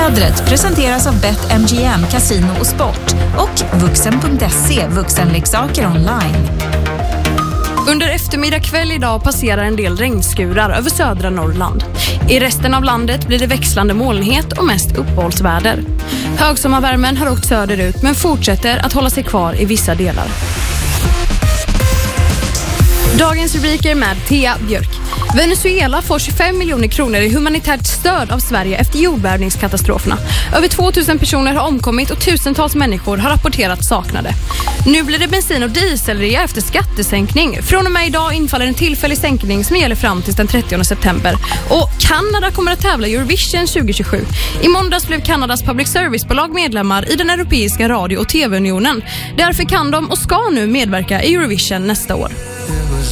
Vädret presenteras av BetMGM, Casino och Sport och Vuxen.se, vuxenleksaker online. Under eftermiddag kväll idag passerar en del regnskurar över södra Norrland. I resten av landet blir det växlande molnighet och mest uppehållsväder. Högsommarvärmen har åkt söderut men fortsätter att hålla sig kvar i vissa delar. Dagens rubriker med Thea Björk. Venezuela får 25 miljoner kronor i humanitärt stöd av Sverige efter jordbävningskatastroferna. Över 2000 personer har omkommit och tusentals människor har rapporterat saknade. Nu blir det bensin- och dieselrea efter skattesänkning. Från och med idag infaller en tillfällig sänkning som gäller fram till den 30 september. Och Kanada kommer att tävla i Eurovision 2027. I måndags blev Kanadas public service-bolag medlemmar i den europeiska radio- och tv-unionen. Därför kan de och ska nu medverka i Eurovision nästa år.